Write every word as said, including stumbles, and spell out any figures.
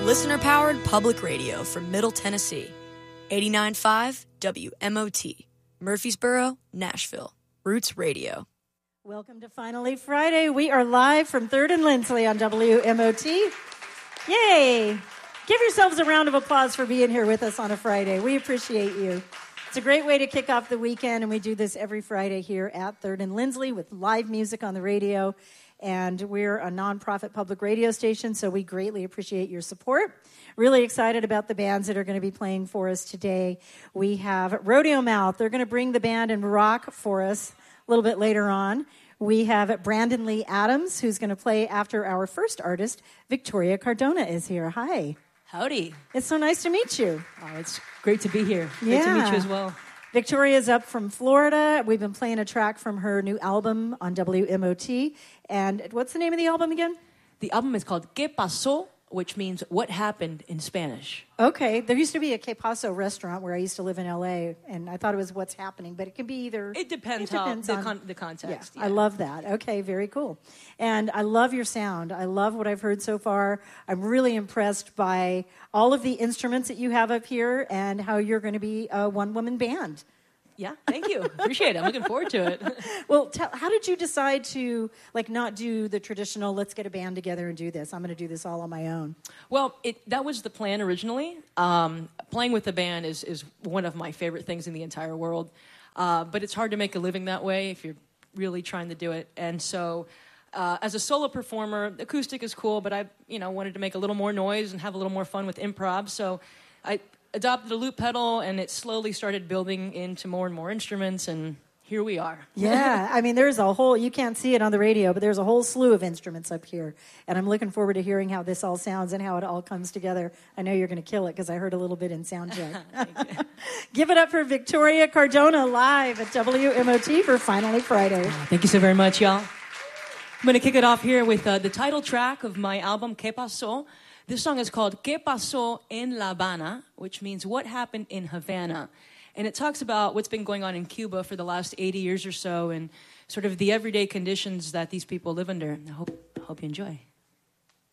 listener-powered public radio from Middle Tennessee. eighty-nine point five W M O T, Murfreesboro, Nashville. Roots Radio. Welcome to Finally Friday. We are live from third and Lindsley on W M O T. Yay! Give yourselves a round of applause for being here with us on a Friday. We appreciate you. It's a great way to kick off the weekend, and we do this every Friday here at third and Lindsley with live music on the radio. And we're a nonprofit public radio station, so we greatly appreciate your support. Really excited about the bands that are going to be playing for us today. We have Rodeo Mouth. They're going to bring the band and rock for us a little bit later on. We have Brandon Lee Adams, who's going to play after our first artist. Victoria Cardona is here. Hi. Howdy. It's so nice to meet you. Oh, it's great to be here. Great yeah. to meet you as well. Victoria's up from Florida. We've been playing a track from her new album on W M O T. And what's the name of the album again? The album is called ¿Qué pasó?, which means what happened in Spanish. Okay. There used to be a Que Paso restaurant where I used to live in L A, and I thought it was what's happening, but it can be either... It depends, it depends how on, the, con- the context. Yeah, Yeah. I love that. Okay, very cool. And I love your sound. I love what I've heard so far. I'm really impressed by all of the instruments that you have up here and how you're going to be a one-woman band. Yeah, thank you. Appreciate it. I'm looking forward to it. Well, tell, how did you decide to like not do the traditional, let's get a band together and do this? I'm going to do this all on my own. Well, it, that was the plan originally. Um, playing with the band is, is one of my favorite things in the entire world. Uh, but it's hard to make a living that way if you're really trying to do it. And so uh, as a solo performer, acoustic is cool, but I you know wanted to make a little more noise and have a little more fun with improv. So I adopted a loop pedal, and it slowly started building into more and more instruments, and here we are. Yeah, I mean, there's a whole, you can't see it on the radio, but there's a whole slew of instruments up here, and I'm looking forward to hearing how this all sounds and how it all comes together. I know you're going to kill it, because I heard a little bit in sound check. Give it up for Victoria Cardona live at W M O T for Finally Friday. Thank you so very much, y'all. I'm going to kick it off here with uh, the title track of my album, ¿Qué pasó? This song is called ¿Qué pasó en La Habana?, which means what happened in Havana. And it talks about what's been going on in Cuba for the last eighty years or so and sort of the everyday conditions that these people live under. I hope, I hope you enjoy.